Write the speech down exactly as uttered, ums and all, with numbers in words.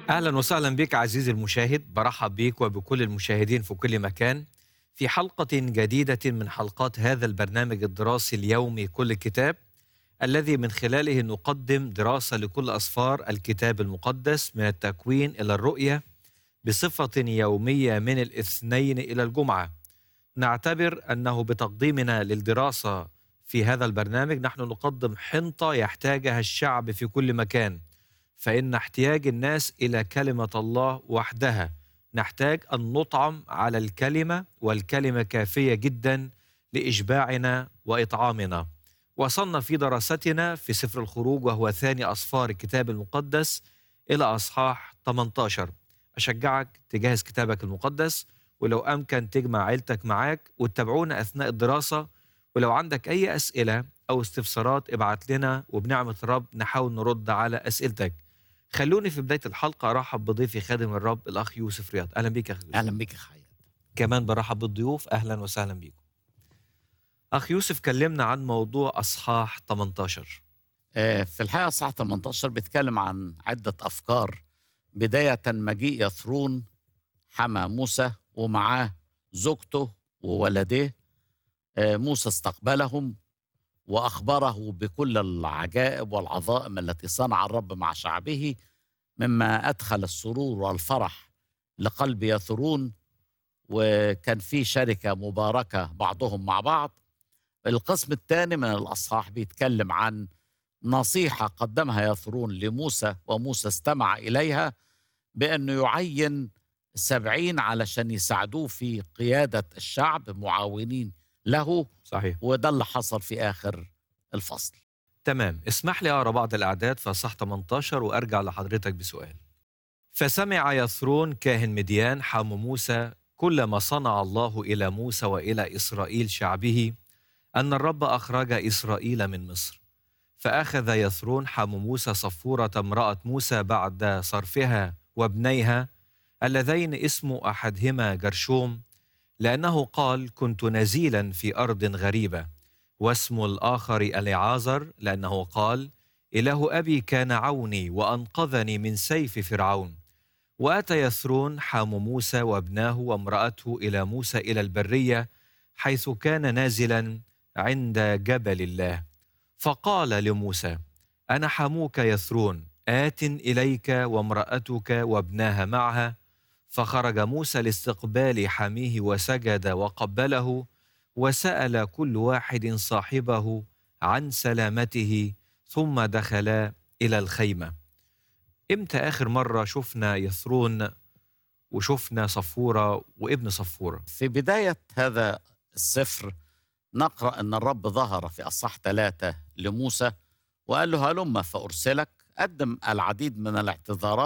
أهلا وسهلا بك عزيزي المشاهد، برحب بك وبكل المشاهدين في كل مكان في حلقة جديدة من حلقات هذا البرنامج الدراسي اليومي كل كتاب، الذي من خلاله نقدم دراسة لكل أسفار الكتاب المقدس من التكوين إلى الرؤية بصفة يومية من الاثنين إلى الجمعة. نعتبر أنه بتقديمنا للدراسة في هذا البرنامج نحن نقدم حنطة يحتاجها الشعب في كل مكان، فإن احتياج الناس إلى كلمة الله وحدها. نحتاج أن نطعم على الكلمة، والكلمة كافية جدا لإشباعنا وإطعامنا. وصلنا في دراستنا في سفر الخروج، وهو ثاني أسفار الكتاب المقدس، إلى أصحاح ثمانية عشر. أشجعك تجهز كتابك المقدس، ولو أمكن تجمع عيلتك معاك وتتابعونا أثناء الدراسة. ولو عندك أي أسئلة أو استفسارات ابعت لنا، وبنعمة الرب نحاول نرد على أسئلتك. خلوني في بداية الحلقة أرحب بضيفي خادم الرب الأخ يوسف رياض. أهلا بك يا أخي يوسف. اهلا بك يا خير. كمان برحب بالضيوف، أهلا وسهلا بكم. أخ يوسف، كلمنا عن موضوع أصحاح ثمانية عشر. آه، في الحقيقه اصحاح ثمانية عشر بيتكلم عن عده افكار. بدايه مجيء يثرون حمى موسى ومعاه زوجته وولديه. آه، موسى استقبلهم واخبره بكل العجائب والعظائم التي صنع الرب مع شعبه، مما ادخل السرور والفرح لقلب يثرون، وكان في شركه مباركه بعضهم مع بعض. القسم الثاني من الأصحاح بيتكلم عن نصيحة قدمها يثرون لموسى، وموسى استمع إليها بأنه يعين سبعين علشان يساعدوه في قيادة الشعب، معاونين له. صحيح. وده اللي حصل في آخر الفصل. تمام، اسمح لي أقرأ بعض الأعداد في أصحاح ثمانية عشر وأرجع لحضرتك بسؤال. فسمع يثرون كاهن مديان حم موسى كل ما صنع الله إلى موسى وإلى إسرائيل شعبه، أن الرب أخرج إسرائيل من مصر. فأخذ يثرون حم موسى صفورة امرأة موسى بعد صرفها وابنيها، اللذين اسم أحدهما جرشوم، لأنه قال: كنت نزيلا في أرض غريبة. واسم الآخر اليعازر، لأنه قال: إله أبي كان عوني وأنقذني من سيف فرعون. وأتى يثرون حام موسى وابناه وامرأته إلى موسى إلى البرية، حيث كان نازلا عند جبل الله. فقال لموسى: أنا حموك يثرون، آت إليك وامرأتك وابناها معها. فخرج موسى لاستقبال حميه وسجد وقبله، وسأل كل واحد صاحبه عن سلامته، ثم دخلا إلى الخيمة. إمتى آخر مرة شفنا يثرون وشفنا صفورة وابن صفورة؟ في بداية هذا السفر نقرأ أن الرب ظهر في أصحاح ثلاثة لموسى وقال له: هلم فأرسلك. قدم العديد من الاعتذارات